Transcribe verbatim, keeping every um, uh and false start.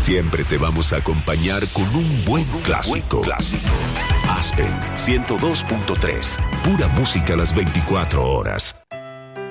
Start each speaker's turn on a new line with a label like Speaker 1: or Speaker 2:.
Speaker 1: Siempre te vamos a acompañar con un buen clásico. Clásico. Aspen ciento dos punto tres. Pura música a las veinticuatro horas.